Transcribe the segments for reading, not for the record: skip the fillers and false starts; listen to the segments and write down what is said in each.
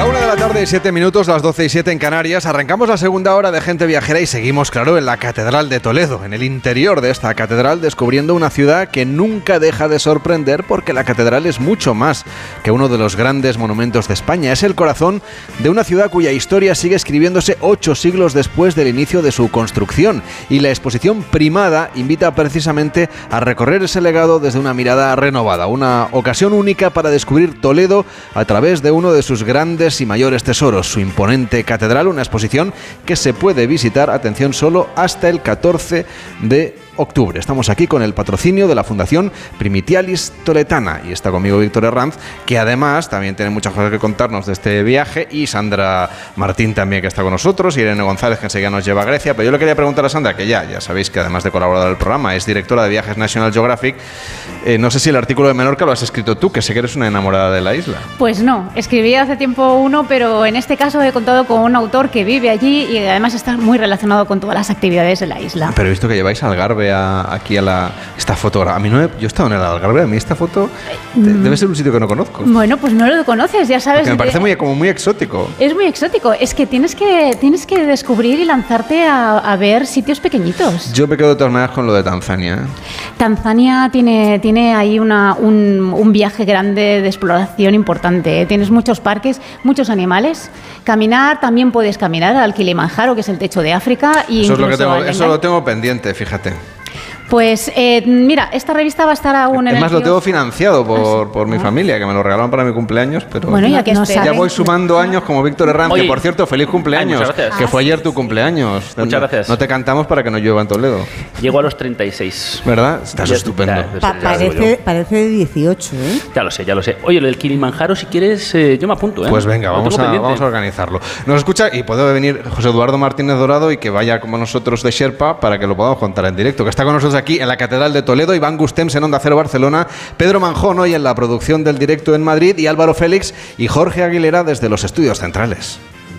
La 1:07 p.m, las 12:07 en Canarias. Arrancamos la segunda hora de Gente Viajera y seguimos, claro, en la Catedral de Toledo, en el interior de esta catedral, descubriendo una ciudad que nunca deja de sorprender porque la catedral es mucho más que uno de los grandes monumentos de España. Es el corazón de una ciudad cuya historia sigue escribiéndose 8 siglos después del inicio de su construcción, y la exposición Primada invita precisamente a recorrer ese legado desde una mirada renovada, una ocasión única para descubrir Toledo a través de uno de sus grandes y mayores tesoros, su imponente catedral, una exposición que se puede visitar, atención, solo hasta el 14 de octubre. Estamos aquí con el patrocinio de la Fundación Primitialis Toletana y está conmigo Víctor Herranz, que además también tiene muchas cosas que contarnos de este viaje, y Sandra Martín también, que está con nosotros, y Irene González, que enseguida nos lleva a Grecia. Pero yo le quería preguntar a Sandra, que ya sabéis que además de colaboradora del programa es directora de viajes National Geographic, no sé si el artículo de Menorca lo has escrito tú, que sé que eres una enamorada de la isla. Pues no, escribí hace tiempo uno, pero en este casto he contado con un autor que vive allí y además está muy relacionado con todas las actividades de la isla. Pero he visto que lleváis Algarve aquí a esta foto. A mí yo he estado en el Algarve, a mí esta foto debe ser un sitio que no conozco. Bueno, pues no lo conoces, ya sabes. Porque me parece muy exótico. Es muy exótico, es que tienes que descubrir y lanzarte a ver sitios pequeñitos. Yo me quedo de todas maneras con lo de Tanzania. Tanzania tiene ahí un viaje grande de exploración importante. Tienes muchos parques, muchos animales. Caminar, también puedes caminar al Kilimanjaro, que es el techo de África. Y eso lo tengo pendiente, fíjate. Pues mira, esta revista va a estar aún en el... Además lo tengo financiado por mi familia, que me lo regalaron para mi cumpleaños, pero bueno, ya voy sumando años como Víctor Herranz, que por cierto, feliz cumpleaños, que fue ayer tu cumpleaños. Muchas gracias. No te cantamos para que no llueva en Toledo. Llego a los 36. ¿Verdad? Estás estupendo. Parece de 18, ¿eh? Ya lo sé. Oye, lo del Kilimanjaro, si quieres, yo me apunto, ¿eh? Pues venga, vamos a organizarlo. Nos escucha y puede venir José Eduardo Martínez Dorado y que vaya como nosotros de Sherpa para que lo podamos contar en directo, que está con nosotros aquí en la Catedral de Toledo, Iván Gustems en Onda Cero Barcelona, Pedro Manjón hoy en la producción del directo en Madrid, y Álvaro Félix y Jorge Aguilera desde los estudios centrales.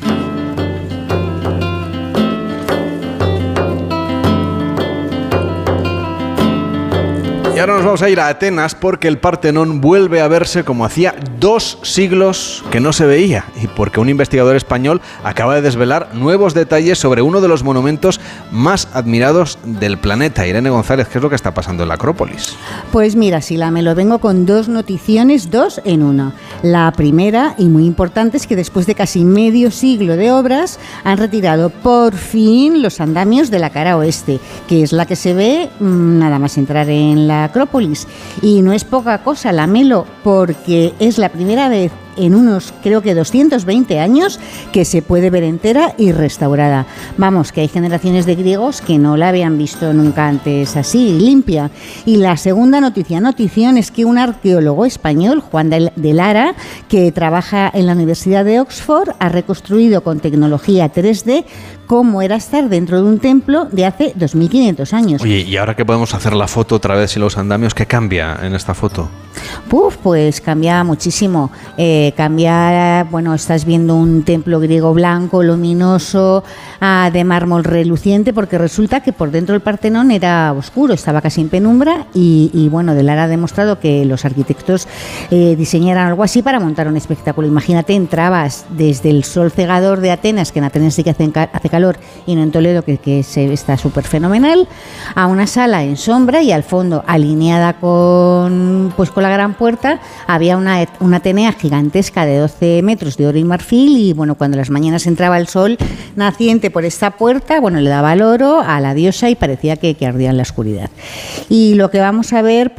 Y ahora nos vamos a ir a Atenas porque el Partenón vuelve a verse como hacía 2 siglos que no se veía, y porque un investigador español acaba de desvelar nuevos detalles sobre uno de los monumentos más admirados del planeta. Irene González, ¿qué es lo que está pasando en la Acrópolis? Pues mira, Sila, me lo vengo con 2 noticiones, 2 en 1. La primera, y muy importante, es que después de casi medio siglo de obras han retirado por fin los andamios de la cara oeste, que es la que se ve nada más entrar en la Acrópolis. Y no es poca cosa, Lamelo, porque es la primera vez en unos, creo que 220 años, que se puede ver entera y restaurada. Vamos, que hay generaciones de griegos que no la habían visto nunca antes así, limpia. Y la segunda notición es que un arqueólogo español, Juan de Lara, que trabaja en la Universidad de Oxford, ha reconstruido con tecnología 3D cómo era estar dentro de un templo de hace 2500 años. Oye, ¿y ahora que podemos hacer la foto otra vez y los andamios, qué cambia en esta foto? Pues cambia muchísimo. Estás viendo un templo griego blanco, luminoso, de mármol reluciente, porque resulta que por dentro el Partenón era oscuro, estaba casi en penumbra, y de Lara ha demostrado que los arquitectos diseñaran algo así para montar un espectáculo. Imagínate, entrabas desde el sol cegador de Atenas, que en Atenas sí que hace calor, y no en Toledo, que está súper fenomenal, a una sala en sombra, y al fondo, alineada con la gran puerta, había una Atenea gigantesca de 12 metros de oro y marfil, y cuando las mañanas entraba el sol naciente por esta puerta, le daba el oro a la diosa y parecía que ardía en la oscuridad. Y lo que vamos a ver,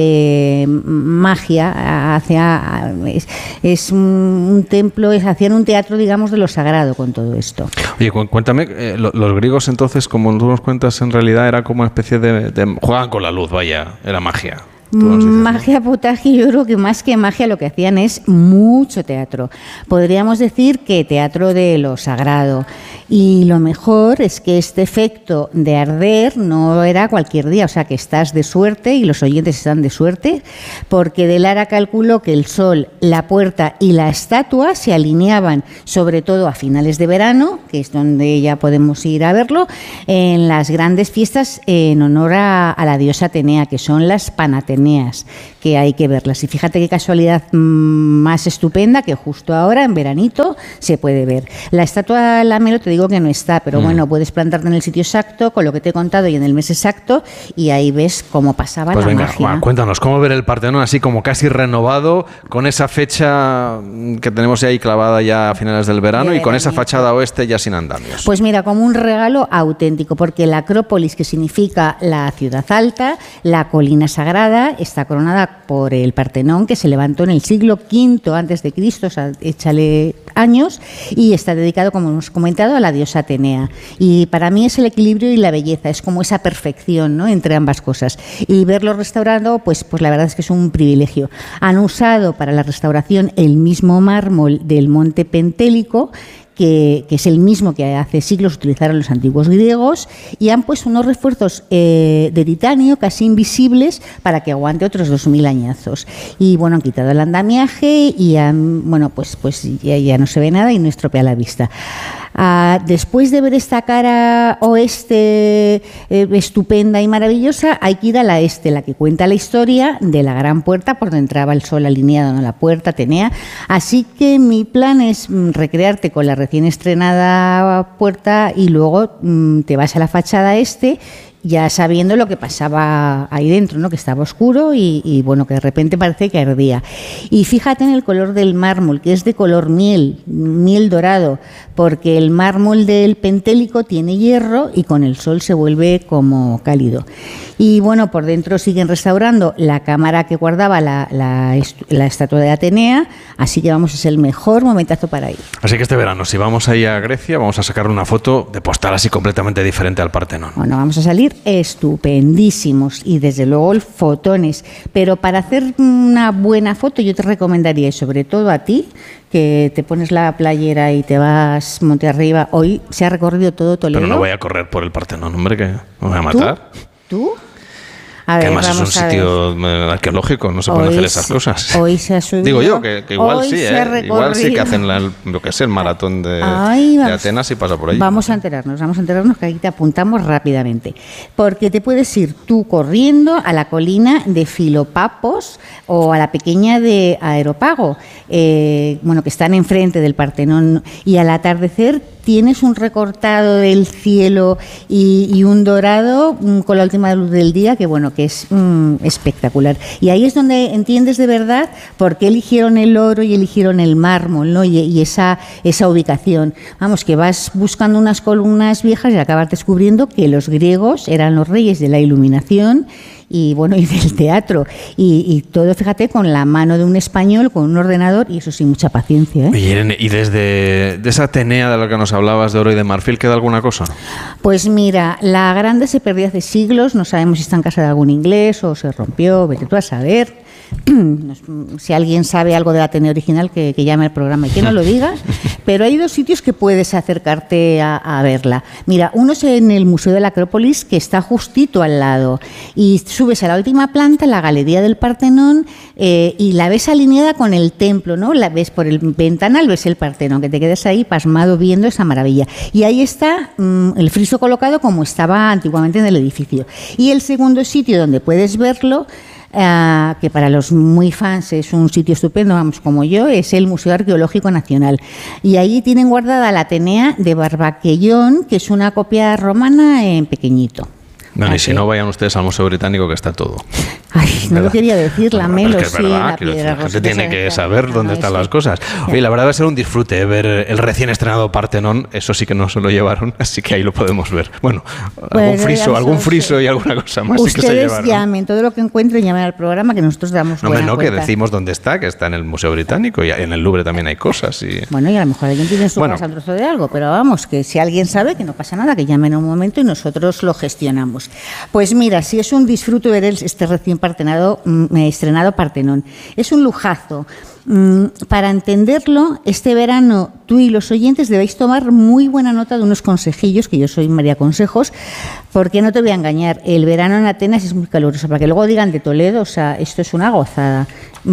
magia, es un templo, hacían un teatro, digamos, de lo sagrado con todo esto. Oye, cuéntame, los griegos entonces, como tú nos cuentas, en realidad era como una especie de jugaban con la luz, vaya, era magia. Magia, putaje, yo creo que más que magia lo que hacían es mucho teatro. Podríamos decir que teatro de lo sagrado. Y lo mejor es que este efecto de arder no era cualquier día, o sea que estás de suerte y los oyentes están de suerte, porque de Lara calculó que el sol, la puerta y la estatua se alineaban, sobre todo a finales de verano, que es donde ya podemos ir a verlo, en las grandes fiestas en honor a la diosa Atenea, que son las Panateneas, que hay que verlas. Y fíjate qué casualidad más estupenda que justo ahora, en veranito, se puede ver. La estatua de Lamelo te digo que no está, pero bueno, puedes plantarte en el sitio exacto, con lo que te he contado y en el mes exacto, y ahí ves cómo pasaba pues la venga, magia. Juan, cuéntanos, ¿cómo ver el Partenón así como casi renovado, con esa fecha que tenemos ahí clavada ya a finales del verano y con esa fachada oeste ya sin andamios? Pues mira, como un regalo auténtico, porque la Acrópolis, que significa la ciudad alta, la colina sagrada, está coronada por el Partenón, que se levantó en el siglo V a.C., o sea, échale años, y está dedicado, como hemos comentado, a la diosa Atenea. Y para mí es el equilibrio y la belleza, es como esa perfección, ¿no?, entre ambas cosas. Y verlo restaurado, pues la verdad es que es un privilegio. Han usado para la restauración el mismo mármol del Monte Pentélico, que es el mismo que hace siglos utilizaron los antiguos griegos, y han puesto unos refuerzos de titanio casi invisibles para que aguante otros 2000 añazos. Y bueno, han quitado el andamiaje y ya no se ve nada y no estropea la vista. Después de ver esta cara oeste estupenda y maravillosa, hay que ir a la este, la que cuenta la historia de la gran puerta por donde entraba el sol alineado, ¿no?, la puerta Atenea. Así que mi plan es recrearte con la recién estrenada puerta y luego te vas a la fachada este, ya sabiendo lo que pasaba ahí dentro, ¿no?, que estaba oscuro y bueno, que de repente parece que ardía. Y fíjate en el color del mármol, que es de color miel dorado, porque el mármol del Pentélico tiene hierro y con el sol se vuelve como cálido. Y bueno, por dentro siguen restaurando la cámara que guardaba la estatua de Atenea, así que vamos, es el mejor momentazo para ir. Así que este verano, si vamos ahí a Grecia, vamos a sacar una foto de postal así completamente diferente al Partenón. Bueno, vamos a salir estupendísimos y desde luego fotones, pero para hacer una buena foto yo te recomendaría, y sobre todo a ti, que te pones la playera y te vas monte arriba. Hoy se ha recorrido todo Toledo. Pero no voy a correr por el Partenón, hombre, que me voy a matar. ¿Tú? A ver, que además es un sitio arqueológico, no se pueden hacer esas cosas. Hoy se ha subido. Digo yo, que igual sí, igual sí que hacen el maratón de Atenas y pasa por ahí. Vamos a enterarnos, que aquí te apuntamos rápidamente. Porque te puedes ir tú corriendo a la colina de Filopapos o a la pequeña de Aeropago, que están enfrente del Partenón, y al atardecer tienes un recortado del cielo y un dorado con la última luz del día que es espectacular. Y ahí es donde entiendes de verdad por qué eligieron el oro y eligieron el mármol, ¿no? Y esa ubicación. Vamos, que vas buscando unas columnas viejas y acabas descubriendo que los griegos eran los reyes de la iluminación y del teatro, y todo, fíjate, con la mano de un español, con un ordenador, y eso sí, mucha paciencia, ¿eh? Irene, ¿y desde esa Atenea de la que nos hablabas, de oro y de marfil, queda alguna cosa? Pues mira, la grande se perdió hace siglos, no sabemos si está en casa de algún inglés o se rompió, vete tú a saber. Si alguien sabe algo de la Atenea original, que llame al programa y que no lo diga. Pero hay dos sitios que puedes acercarte a verla. Mira, uno es en el Museo de la Acrópolis, que está justito al lado, y subes a la última planta, la Galería del Partenón, y la ves alineada con el templo, ¿no? La ves por el ventanal, ves el Partenón, que te quedas ahí pasmado viendo esa maravilla. Y ahí está el friso colocado como estaba antiguamente en el edificio. Y el segundo sitio donde puedes verlo, que para los muy fans es un sitio estupendo, vamos, como yo, es el Museo Arqueológico Nacional. Y ahí tienen guardada la Atenea de Barbaquellón, que es una copia romana en pequeñito. Bueno, y si no, vayan ustedes al Museo Británico, que está todo. Ay, no lo quería decir, la Melo, es sí, verdad, la piedra. La gente tiene que saber dónde están las cosas. Oye, la verdad va a ser un disfrute ver el recién estrenado Partenón. Eso sí que no se lo llevaron, así que ahí lo podemos ver. Bueno, algún friso y alguna cosa más sí que se llevaron. Ustedes llamen, todo lo que encuentren, llamen al programa, que nosotros damos buena cuenta. Que decimos dónde está, que está en el Museo Británico, y en el Louvre también hay cosas. Y a lo mejor alguien tiene en su casa un trozo de algo, pero vamos, que si alguien sabe, que no pasa nada, que llamen un momento y nosotros lo gestionamos. Pues mira, si es un disfrute ver este recién estrenado Partenón. Es un lujazo. Para entenderlo, este verano tú y los oyentes debéis tomar muy buena nota de unos consejillos, que yo soy María Consejos, porque no te voy a engañar, el verano en Atenas es muy caluroso, para que luego digan de Toledo, o sea, esto es una gozada.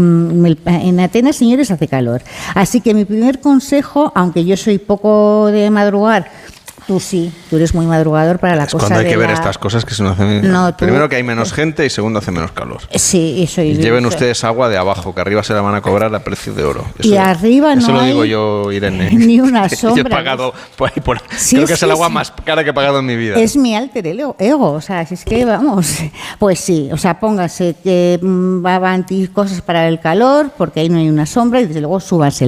En Atenas, señores, hace calor. Así que mi primer consejo, aunque yo soy poco de madrugar, Tú sí, tú eres muy madrugador para la Es cosa cuando hay que de ver la- estas cosas que se nos hacen... No, tú- Primero que hay menos gente y segundo hace menos calor. Sí, eso Y y lleven ustedes agua de abajo, que arriba se la van a cobrar a precio de oro. Y arriba eso no lo digo hay yo, Irene. ni una Yo sombra. he pagado por ahí Sí, creo que es sí, el agua sí. más cara que he pagado en mi vida. Es mi alter ego, o sea, si es que vamos, pues sí, o sea, póngase que va a cosas para el calor, porque ahí no hay una sombra, y desde luego súbanse